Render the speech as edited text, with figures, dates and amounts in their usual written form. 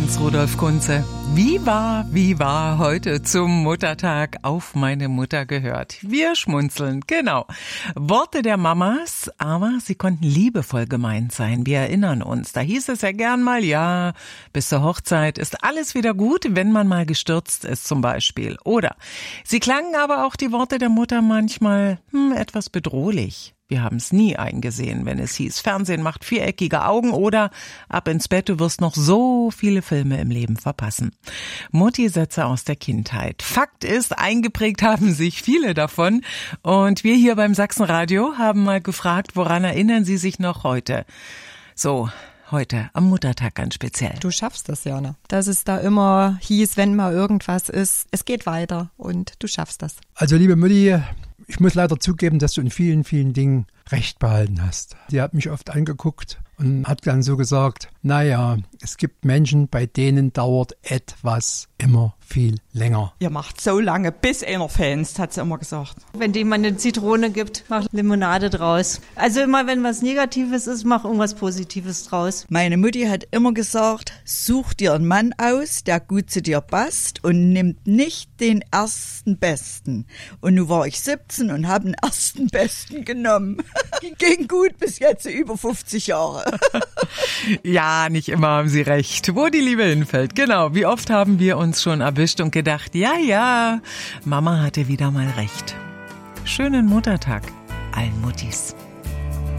Heinz Rudolf Kunze. Wie war heute zum Muttertag auf meine Mutter gehört? Wir schmunzeln, genau. Worte der Mamas, aber sie konnten liebevoll gemeint sein. Wir erinnern uns, da hieß es ja gern mal, ja, bis zur Hochzeit ist alles wieder gut, wenn man mal gestürzt ist zum Beispiel. Oder sie klangen aber auch die Worte der Mutter manchmal etwas bedrohlich. Wir haben es nie eingesehen, wenn es hieß, Fernsehen macht viereckige Augen oder ab ins Bett, du wirst noch so viele Filme im Leben verpassen. Mutti-Sätze aus der Kindheit. Fakt ist, eingeprägt haben sich viele davon. Und wir hier beim Sachsenradio haben mal gefragt, woran erinnern Sie sich noch heute? So, heute am Muttertag ganz speziell. Du schaffst das, Jana. Dass es da immer hieß, wenn mal irgendwas ist, es geht weiter und du schaffst das. Also liebe Mutti, ich muss leider zugeben, dass du in vielen, vielen Dingen Recht behalten hast. Die hat mich oft angeguckt und hat dann so gesagt, naja, es gibt Menschen, bei denen dauert etwas immer viel länger. Ihr macht so lange, bis einer fänzt, hat sie immer gesagt. Wenn dir jemand eine Zitrone gibt, mach Limonade draus. Also immer, wenn was Negatives ist, mach irgendwas Positives draus. Meine Mutti hat immer gesagt, such dir einen Mann aus, der gut zu dir passt und nimmt nicht den ersten Besten. Und nun war ich 17 und habe den ersten Besten genommen. Ging gut bis jetzt, über 50 Jahre. Ja, nicht immer haben Sie recht. Wo die Liebe hinfällt. Genau, wie oft haben wir uns schon erwischt und gedacht, ja, Mama hatte wieder mal recht. Schönen Muttertag allen Muttis.